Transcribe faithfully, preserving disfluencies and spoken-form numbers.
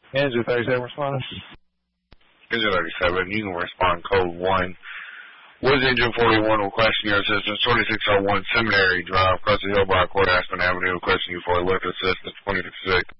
Engine thirty-seven responding. Engine thirty-seven, you can respond code one. Was Engine forty-one requesting your assistance? twenty-six oh one Seminary Drive, Crusty Hill by Court Aspen Avenue, requesting you for electric assistance. twenty-six